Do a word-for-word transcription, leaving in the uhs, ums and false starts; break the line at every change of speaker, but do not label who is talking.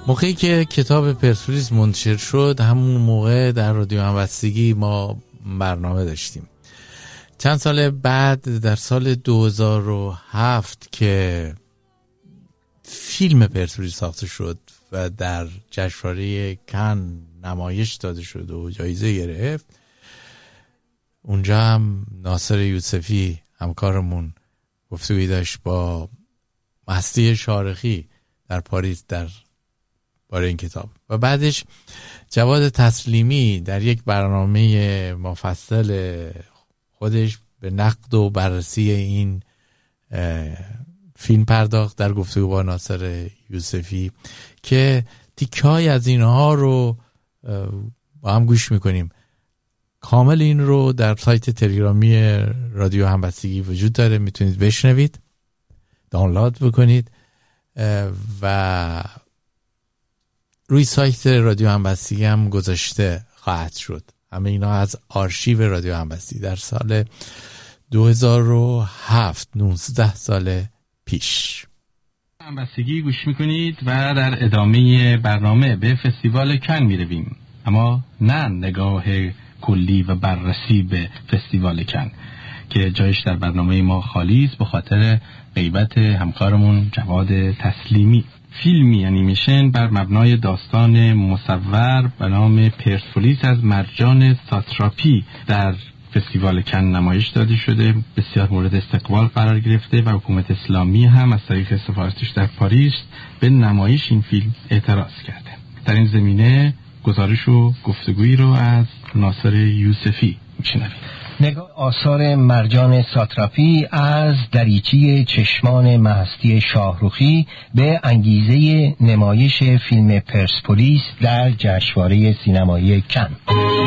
موقعی که کتاب پرسپولیس منتشر شد همون موقع در رادیو همبستگی ما برنامه داشتیم. چند سال بعد در سال دو هزار و هفت که فیلم پرسپولیس ساخته شد و در جشنواره کن نمایش داده شد و جایزه گرفت، اونجا هم ناصر یوسفی همکارمون گفتگویی داشت با مستی شارخی در پاریس در باره این کتاب و بعدش جواد تسلیمی در یک برنامه مفصل خودش به نقد و بررسی این فیلم پرداخت در گفتگو با ناصر یوسفی که تیکه‌ای از اینها رو با هم گوش میکنیم. کامل این رو در سایت تلگرامی رادیو همبستگی وجود داره، میتونید بشنوید، دانلود بکنید و روی سایت رادیو همبستگی هم گذاشته خواهد شد. همه اینا از آرشیو رادیو همبستگی در سال دو هزار و هفت، نوزده سال پیش.
همبستگی گوش میکنید و در ادامه برنامه به فستیوال کن میرویم، اما نه نگاه کلی و بررسی به فستیوال کن که جایش در برنامه ما خالی است به خاطر غیبت همکارمون جواد تسلیمی. فیلمی انیمیشن بر مبنای داستان مصور به نام پرسپولیس از مرجان ساتراپی در فستیوال کن نمایش داده شده، بسیار مورد استقبال قرار گرفته و حکومت اسلامی هم از طریق سفارتش در پاریس به نمایش این فیلم اعتراض کرده. در این زمینه گزارش و گفتگویی رو از ناصر یوسفی میشنوید.
نگاه آثار مرجان ساتراپی از دریچه چشمان مهستی شاهرخی به انگیزه نمایش فیلم پرسپولیس در جشنواره سینمایی کن.